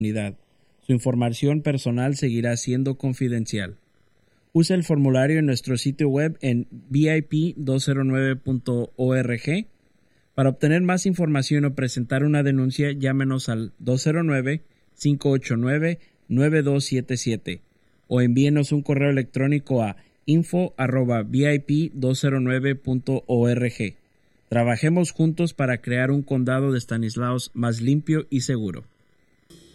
comunidad. Su información personal seguirá siendo confidencial. Use el formulario en nuestro sitio web en vip209.org. Para obtener más información o presentar una denuncia, llámenos al 209-589-9277 o envíenos un correo electrónico a info@vip209.org. Trabajemos juntos para crear un condado de Stanislaus más limpio y seguro.